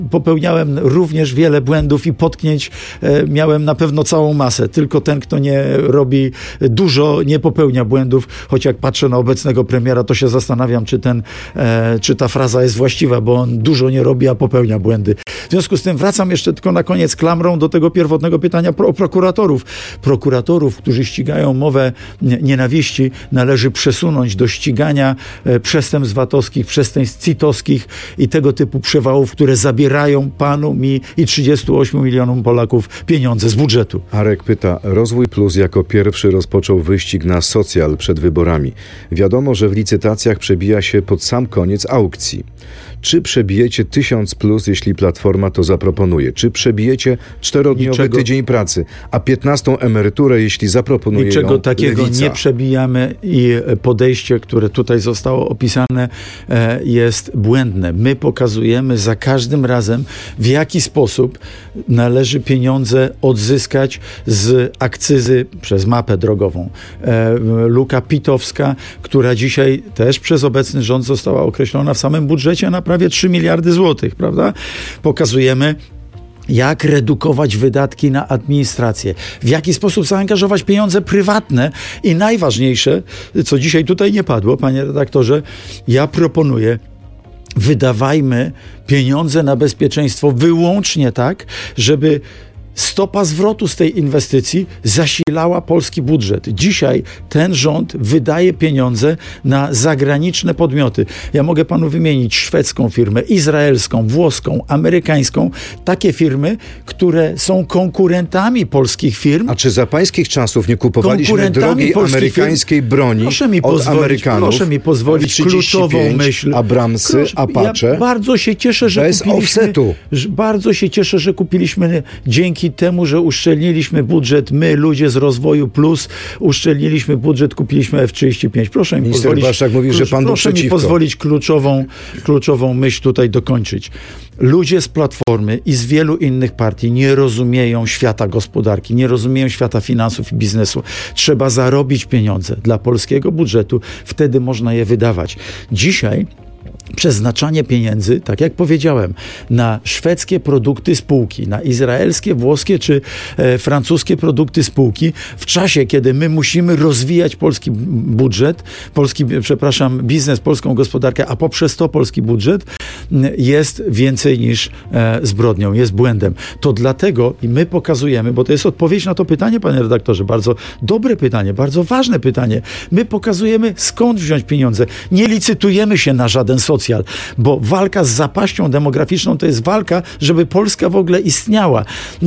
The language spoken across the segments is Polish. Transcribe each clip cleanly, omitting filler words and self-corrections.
popełniałem również wiele błędów i potknięć miałem na pewno całą masę. Tylko ten, kto nie robi dużo, nie popełnia błędów. Choć jak patrzę na obecnego premiera, to się zastanawiam, czy ta fraza jest właściwa, bo on dużo nie robi, a popełnia błędy. W związku z tym wracam jeszcze tylko na koniec klamrą do tego pierwotnego pytania o prokuratorów. Prokuratorów, którzy ścigają mowę nienawiści, należy przesunąć do ścigania przestępstw VAT-owskich, przestępstw CIT-owskich i tego typu przewałów, które zabierają panu, mi i 38 milionom Polaków pieniądze z budżetu. Arek pyta, Rozwój Plus jako pierwszy rozpoczął wyścig na socjal przed wyborami. Wiadomo, że w licytacjach przebija się pod sam koniec aukcji. Czy przebijecie 1000+, jeśli Platforma to zaproponuje? Czy przebijecie 4-dniowy tydzień pracy, a 15. emeryturę, jeśli zaproponuje Niczego ją takiego Lewica? nie przebijamy i podejście, które tutaj zostało opisane, jest błędne. My pokazujemy za każdym razem, w jaki sposób należy pieniądze odzyskać z akcyzy przez mapę drogową. Luka pitowska, która dzisiaj też przez obecny rząd została określona w samym budżecie na prawie 3 miliardy złotych, prawda? Pokazujemy, jak redukować wydatki na administrację, w jaki sposób zaangażować pieniądze prywatne i najważniejsze, co dzisiaj tutaj nie padło, panie redaktorze, ja proponuję, wydawajmy pieniądze na bezpieczeństwo wyłącznie tak, żeby stopa zwrotu z tej inwestycji zasilała polski budżet. Dzisiaj ten rząd wydaje pieniądze na zagraniczne podmioty. Ja mogę panu wymienić szwedzką firmę, izraelską, włoską, amerykańską. Takie firmy, które są konkurentami polskich firm. A czy za pańskich czasów nie kupowaliśmy drogiej amerykańskiej broni od Amerykanów? Proszę mi pozwolić kluczową myśl. Abramsy, Apache. Ja bardzo się cieszę, że bez offsetu. Bardzo się cieszę, że kupiliśmy dzięki temu, że uszczelniliśmy budżet, my, ludzie z Rozwoju Plus, uszczelniliśmy budżet, kupiliśmy F-35. Proszę mi Minister pozwolić, Błaszczak mówi, że pan był przeciwko. Mi pozwolić kluczową myśl tutaj dokończyć. Ludzie z Platformy i z wielu innych partii nie rozumieją świata gospodarki, nie rozumieją świata finansów i biznesu. Trzeba zarobić pieniądze dla polskiego budżetu, wtedy można je wydawać. Dzisiaj przeznaczanie pieniędzy, tak jak powiedziałem, na szwedzkie produkty spółki, na izraelskie, włoskie czy francuskie produkty spółki, w czasie, kiedy my musimy rozwijać polski budżet, biznes, polską gospodarkę, a poprzez to polski budżet, jest więcej niż zbrodnią, jest błędem. To dlatego i my pokazujemy, bo to jest odpowiedź na to pytanie, panie redaktorze, bardzo dobre pytanie, bardzo ważne pytanie. My pokazujemy, skąd wziąć pieniądze. Nie licytujemy się na żaden socjal, bo walka z zapaścią demograficzną to jest walka, żeby Polska w ogóle istniała.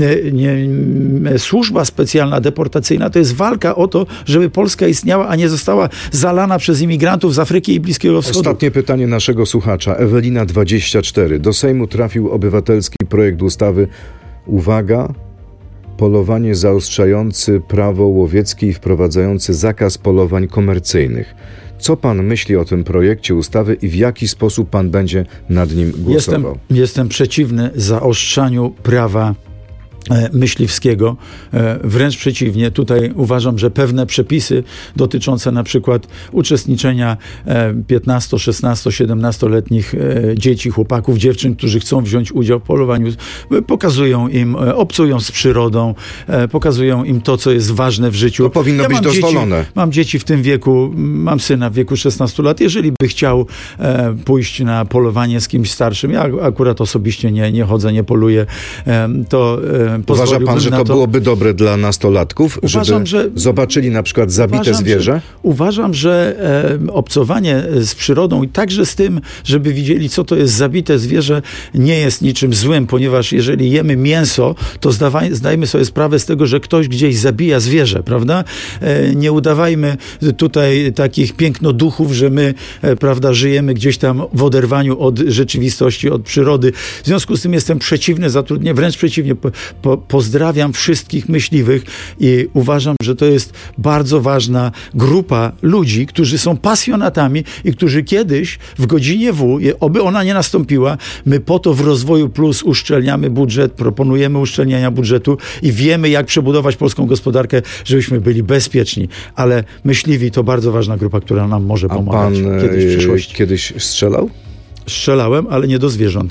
Służba specjalna deportacyjna to jest walka o to, żeby Polska istniała, a nie została zalana przez imigrantów z Afryki i Bliskiego Wschodu. Ostatnie pytanie naszego słuchacza. Ewelina 24. Do Sejmu trafił obywatelski projekt ustawy, uwaga, polowanie zaostrzający prawo łowieckie i wprowadzający zakaz polowań komercyjnych. Co pan myśli o tym projekcie ustawy i w jaki sposób pan będzie nad nim głosował? Jestem przeciwny zaostrzaniu prawa myśliwskiego. Wręcz przeciwnie. Tutaj uważam, że pewne przepisy dotyczące na przykład uczestniczenia 15, 16, 17-letnich dzieci, chłopaków, dziewczyn, którzy chcą wziąć udział w polowaniu, pokazują im, obcują z przyrodą, pokazują im to, co jest ważne w życiu. To powinno być dozwolone. Mam dzieci w tym wieku, mam syna w wieku 16 lat. Jeżeli by chciał pójść na polowanie z kimś starszym, ja akurat osobiście nie chodzę, nie poluję, to uważa pan, że to byłoby dobre dla nastolatków, żeby zobaczyli na przykład zabite zwierzę? Uważam, że obcowanie z przyrodą i także z tym, żeby widzieli, co to jest zabite zwierzę, nie jest niczym złym, ponieważ jeżeli jemy mięso, to zdajmy sobie sprawę z tego, że ktoś gdzieś zabija zwierzę, prawda? Nie udawajmy tutaj takich pięknoduchów, że my, prawda, żyjemy gdzieś tam w oderwaniu od rzeczywistości, od przyrody. W związku z tym jestem przeciwny zatrudnieniu, wręcz przeciwnie, pozdrawiam wszystkich myśliwych i uważam, że to jest bardzo ważna grupa ludzi, którzy są pasjonatami i którzy kiedyś w godzinie W, oby ona nie nastąpiła, my po to w Rozwoju Plus uszczelniamy budżet, proponujemy uszczelniania budżetu i wiemy, jak przebudować polską gospodarkę, żebyśmy byli bezpieczni. Ale myśliwi to bardzo ważna grupa, która nam może pomagać kiedyś w przyszłości. Kiedyś strzelał? Strzelałem, ale nie do zwierząt.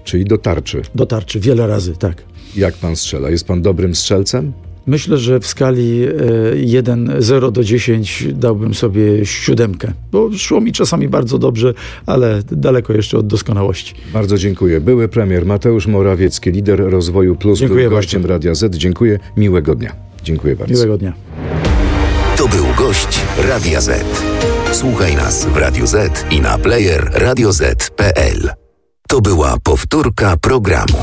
Czyli do tarczy. Do tarczy, wiele razy, tak. Jak pan strzela? Jest pan dobrym strzelcem? Myślę, że w skali 0 do 10 dałbym sobie 7, bo szło mi czasami bardzo dobrze, ale daleko jeszcze od doskonałości. Bardzo dziękuję. Były premier Mateusz Morawiecki, lider Rozwoju Plus, Dziękuję był gościem bardzo. Radia Z. Dziękuję. Miłego dnia. Dziękuję bardzo. Miłego dnia. To był gość Radia Z. Słuchaj nas w Radio Z i na player radioz.pl. To była powtórka programu.